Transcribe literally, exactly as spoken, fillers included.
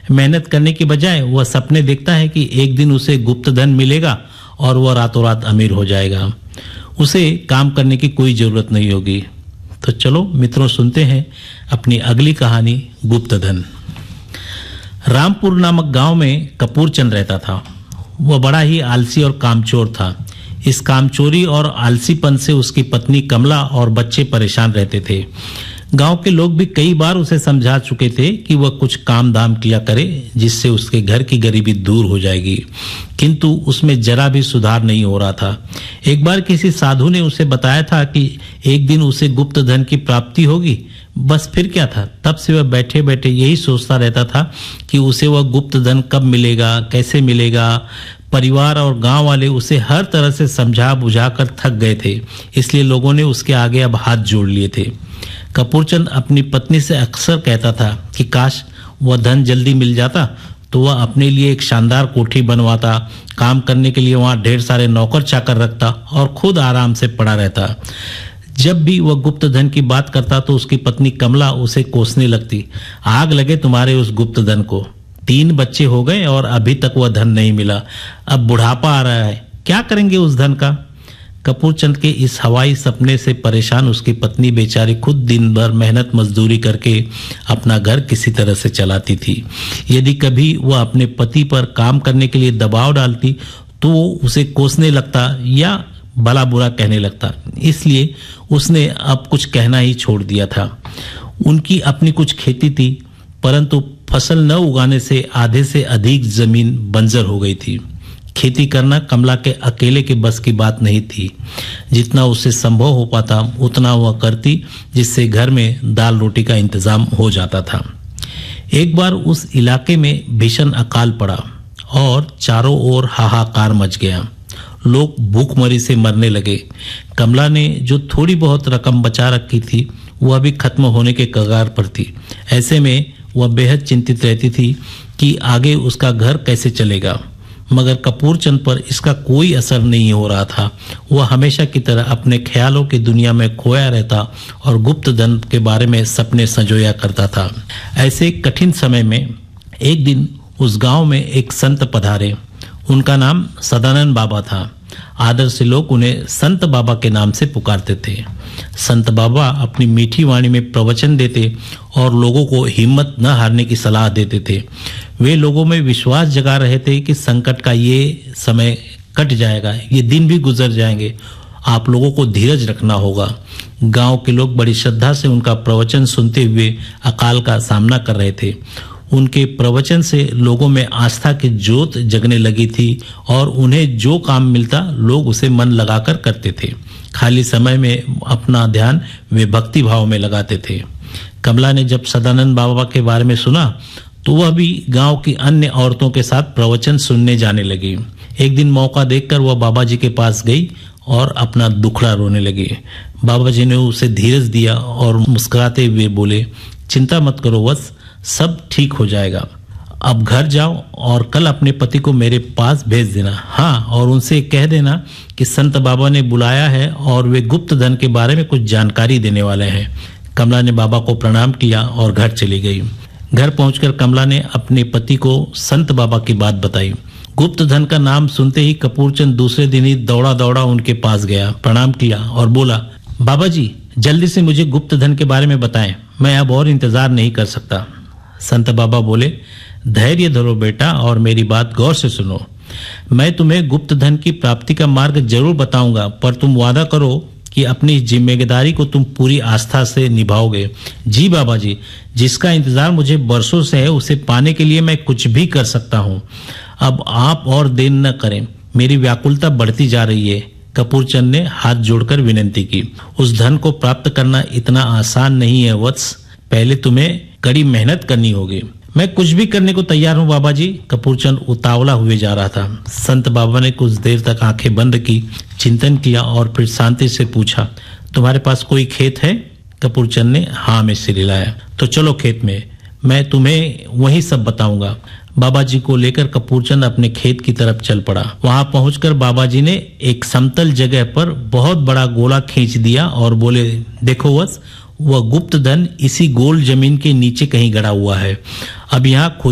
मेहनत करने की बजाय वह सपने देखता है कि एक दिन उसे गुप्त धन मिलेगा और वह रातों रात अमीर हो जाएगा। उसे काम करने की कोई जरूरत नहीं होगी। तो चलो मित्रों, सुनते हैं अपनी अगली कहानी, गुप्त धन। रामपुर नामक गांव में कपूरचंद रहता था। वह बड़ा ही आलसी और कामचोर था। इस कामचोरी और आलसीपन से उसकी पत्नी कमला और बच्चे परेशान रहते थे। गांव के लोग भी कई बार उसे समझा चुके थे कि वह कुछ काम धाम किया करे जिससे उसके घर की गरीबी दूर हो जाएगी, किंतु उसमें जरा भी सुधार नहीं हो रहा था। एक बार किसी साधु ने उसे बताया था कि एक दिन उसे गुप्त धन की प्राप्ति होगी। बस फिर क्या था, तब से वह बैठे बैठे यही सोचता रहता था कि उसे वह गुप्त धन कब मिलेगा, कैसे मिलेगा। परिवार और गांव वाले उसे हर तरह से समझा बुझा कर थक गए थे, इसलिए लोगों ने उसके आगे अब हाथ जोड़ लिए थे। कपूरचंद अपनी पत्नी से अक्सर कहता था कि काश वह धन जल्दी मिल जाता तो वह अपने लिए एक शानदार कोठी बनवाता, काम करने के लिए वहां ढेर सारे नौकर चाकर रखता और खुद आराम से पड़ा रहता। जब भी वह गुप्त धन की बात करता तो उसकी पत्नी कमला उसे कोसने लगती, आग लगे तुम्हारे उस गुप्त धन को। तीन बच्चे हो गए और अभी तक वह धन नहीं मिला। अब बुढ़ापा आ रहा है, क्या करेंगे उस धन का। कपूरचंद के इस हवाई सपने से परेशान उसकी पत्नी बेचारी खुद दिन भर मेहनत मजदूरी करके अपना घर किसी तरह से चलाती थी। यदि कभी वह अपने पति पर काम करने के लिए दबाव डालती तो वो उसे कोसने लगता या भला बुरा कहने लगता, इसलिए उसने अब कुछ कहना ही छोड़ दिया था। उनकी अपनी कुछ खेती थी, परंतु फसल न उगाने से आधे से अधिक जमीन बंजर हो गई थी। खेती करना कमला के अकेले के बस की बात नहीं थी। जितना उससे संभव हो पाता उतना वह करती, जिससे घर में दाल रोटी का इंतजाम हो जाता था। एक बार उस इलाके में भीषण अकाल पड़ा और चारों ओर हाहाकार मच गया। लोग भूखमरी से मरने लगे। कमला ने जो थोड़ी बहुत रकम बचा रखी थी वह भी खत्म होने के कगार पर थी। ऐसे में वह बेहद चिंतित रहती थी कि आगे उसका घर कैसे चलेगा, मगर कपूरचंद पर इसका कोई असर नहीं हो रहा था। वह हमेशा की तरह अपने ख्यालों की दुनिया में खोया रहता और गुप्त धन के बारे में सपने संजोया करता था। ऐसे कठिन समय में एक दिन उस गांव में एक संत पधारे। उनका नाम सदानंद बाबा था। आदर से लोग उन्हें संत बाबा के नाम से पुकारते थे। संत बाबा अपनी मीठी वाणी में प्रवचन देते और लोगों को हिम्मत न हारने की सलाह देते थे। वे लोगों में विश्वास जगा रहे थे कि संकट का ये समय कट जाएगा, ये दिन भी गुजर जाएंगे, आप लोगों को धीरज रखना होगा। गांव के लोग बड़ी श्रद्धा से उनका प्रवचन सुनते हुए अकाल का सामना कर रहे थे। उनके प्रवचन से लोगों में आस्था की ज्योत जगने लगी थी और उन्हें जो काम मिलता लोग उसे मन लगाकर करते थे। खाली समय में अपना ध्यान वे भक्ति भाव में लगाते थे। कमला ने जब सदानंद बाबा के बारे में सुना तो वह भी गांव की अन्य औरतों के साथ प्रवचन सुनने जाने लगी। एक दिन मौका देखकर वह बाबा जी के पास गई और अपना दुखड़ा रोने लगी। बाबा जी ने उसे धीरज दिया और मुस्कुराते हुए बोले, चिंता मत करो वत्स, सब ठीक हो जाएगा। अब घर जाओ और कल अपने पति को मेरे पास भेज देना। हाँ, और उनसे कह देना कि संत बाबा ने बुलाया है और वे गुप्त धन के बारे में कुछ जानकारी देने वाले हैं। कमला ने बाबा को प्रणाम किया और घर चली गई। घर पहुंचकर कमला ने अपने पति को संत बाबा की बात बताई। गुप्त धन का नाम सुनते ही कपूरचंद दूसरे दिन ही दौड़ा दौड़ा उनके पास गया, प्रणाम किया और बोला, बाबा जी जल्दी से मुझे गुप्त धन के बारे में बताएं, मैं अब और इंतजार नहीं कर सकता। संत बाबा बोले, धैर्य धरो बेटा और मेरी बात गौर से सुनो। मैं तुम्हें गुप्त धन की प्राप्ति का मार्ग जरूर बताऊंगा, पर तुम वादा करो कि अपनी जिम्मेदारी को तुम पूरी आस्था से निभाओगे। जी बाबा जी, जिसका इंतजार मुझे बरसों से है उसे पाने के लिए मैं कुछ भी कर सकता हूँ। अब आप और देर न करें, मेरी व्याकुलता बढ़ती जा रही है। कपूरचंद ने हाथ जोड़कर विनती की। उस धन को प्राप्त करना इतना आसान नहीं है वत्स, पहले तुम्हें कड़ी मेहनत करनी होगी। मैं कुछ भी करने को तैयार हूँ बाबा जी। कपूरचंद उतावला हुए जा रहा था। संत बाबा ने कुछ देर तक आंखें बंद की, चिंतन किया और फिर शांति से पूछा, तुम्हारे पास कोई खेत है? कपूरचंद ने हाँ में सिर हिलाया। तो चलो खेत में, मैं तुम्हें वही सब बताऊंगा। बाबा जी को लेकर कपूरचंद अपने खेत की तरफ चल पड़ा। वहां पहुंचकर बाबा जी ने एक समतल जगह पर बहुत बड़ा गोला खींच दिया और बोले, देखो बस वह गुप्त धन इसी गोल जमीन के नीचे कहीं गड़ा हुआ है। अब यहाँ